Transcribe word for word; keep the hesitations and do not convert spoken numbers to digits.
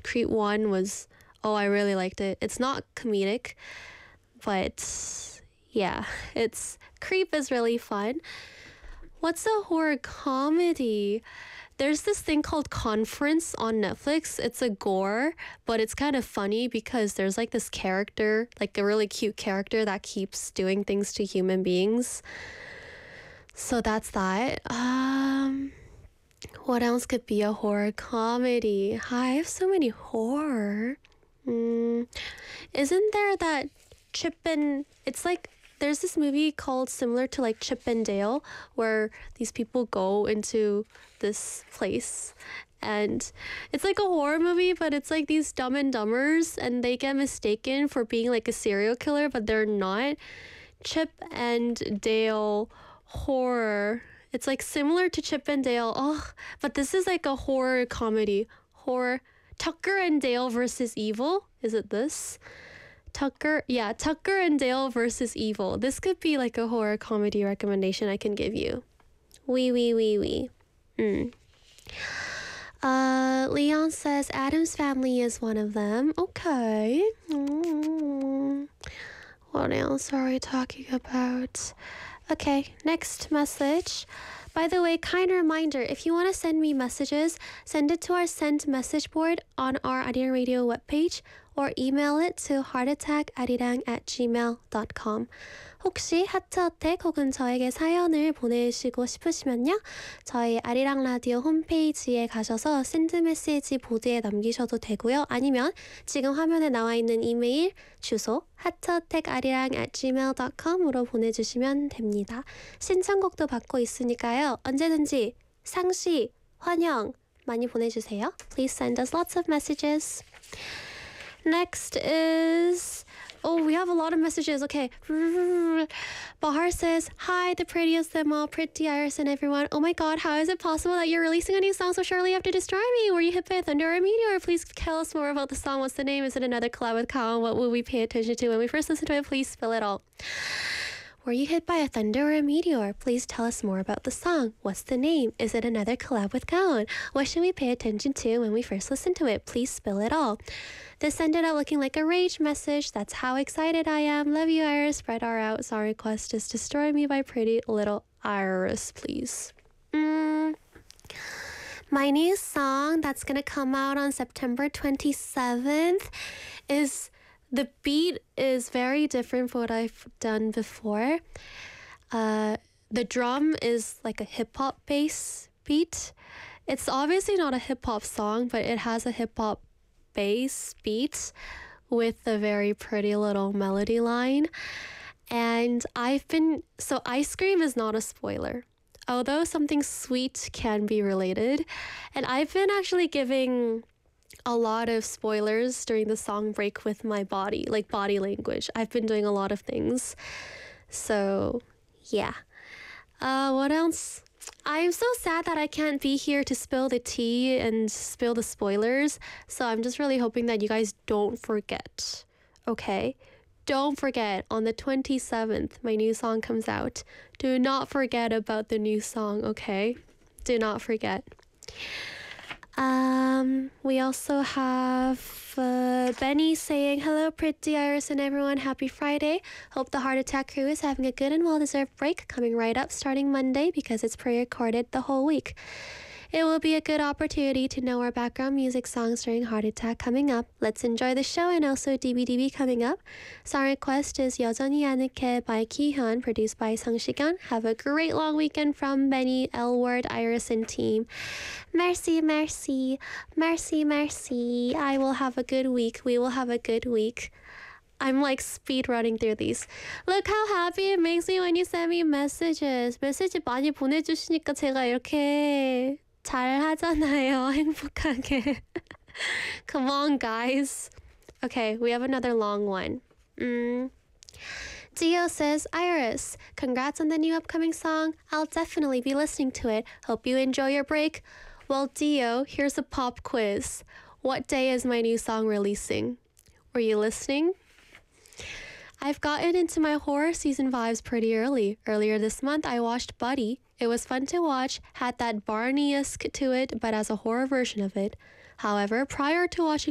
but Creep one was, oh, I really liked it. It's not comedic, but yeah, it's Creep is really fun. What's a horror comedy? There's this thing called Conference on Netflix. It's a gore, but it's kind of funny because there's like this character, like a really cute character that keeps doing things to human beings. So that's that. Um, what else could be a horror comedy? I have so many horror. Mm, isn't there that Chip and... It's like... There's this movie called similar to like Chip and Dale where these people go into this place and it's like a horror movie, but it's like these Dumb and Dumbers and they get mistaken for being like a serial killer, but they're not. Chip and Dale horror. It's like similar to Chip and Dale. Oh, but this is like a horror comedy. Horror. Tucker and Dale versus Evil. Is it this? Tucker, yeah, Tucker and Dale versus Evil. This could be like a horror comedy recommendation I can give you. Wee, wee, wee, wee. Mm. Uh, Leon says Adam's Family is one of them. Okay. Mm. What else are we talking about? Okay, next message. By the way, kind reminder, if you want to send me messages, send it to our send message board on our Arirang Radio webpage or email it to heartattack@arirang at gmail dot com. 혹시 하트 어택 혹은 저에게 사연을 보내주시고 싶으시면요. 저희 아리랑 라디오 홈페이지에 가셔서 send 메시지 보드에 남기셔도 되고요. 아니면 지금 화면에 나와 있는 이메일 주소 하트어택아리랑 at gmail dot com으로 보내주시면 됩니다. 신청곡도 받고 있으니까요. 언제든지 상시, 환영 많이 보내주세요. Please send us lots of messages. Next is... Oh, we have a lot of messages. Okay. Bahar says, hi, the prettiest them all, Pretty Iris and everyone. Oh my god, how is it possible that you're releasing a new song so shortly after Destroy Me? Were you hit by a thunder or a meteor? Please tell us more about the song. What's the name? Is it another collab with Kao? What will we pay attention to when we first listen to it? Please spill it all. Were you hit by a thunder or a meteor? Please tell us more about the song. What's the name? Is it another collab with Gaon? What should we pay attention to when we first listen to it? Please spill it all. This ended up looking like a rage message. That's how excited I am. Love you, Iris. Spread our out. Song request is Destroy Me by Pretty Little Iris, please. Mm. My new song that's gonna come out on September twenty-seventh is... The beat is very different from what I've done before. Uh, the drum is like a hip-hop bass beat. It's obviously not a hip-hop song, but it has a hip-hop bass beat with a very pretty little melody line. And I've been... So Ice Cream is not a spoiler, although something sweet can be related. And I've been actually giving... a lot of spoilers during the song break with my body, like body language. I've been doing a lot of things. So, yeah. Uh, what else? I'm so sad that I can't be here to spill the tea and spill the spoilers. So I'm just really hoping that you guys don't forget. Okay? Don't forget, on the twenty-seventh, my new song comes out. Do not forget about the new song, okay? Do not forget. Um, we also have uh, Benny saying, hello, Pretty Iris and everyone. Happy Friday. Hope the Heart Attack crew is having a good and well-deserved break coming right up starting Monday because it's pre-recorded the whole week. It will be a good opportunity to know our background music songs during Heart Attack coming up. Let's enjoy the show and also D B D B coming up. Song request is 여전히 아늑해 by Kihyun, produced by Sung Shikyun. Have a great long weekend from Benny, Elward, Iris, and team. Merci, merci, merci, merci. I will have a good week. We will have a good week. I'm like speed running through these. Look how happy it makes me when you send me messages. 메시지 많이 보내주시니까 제가 이렇게 잘 하잖아요. 행복하게. Come on, guys. Okay, we have another long one. Mm. Dio says, Iris, congrats on the new upcoming song. I'll definitely be listening to it. Hope you enjoy your break. Well, Dio, here's a pop quiz. What day is my new song releasing? Were you listening? I've gotten into my horror season vibes pretty early. Earlier this month, I watched Buddy. It was fun to watch, had that Barney-esque to it, but as a horror version of it. However, prior to watching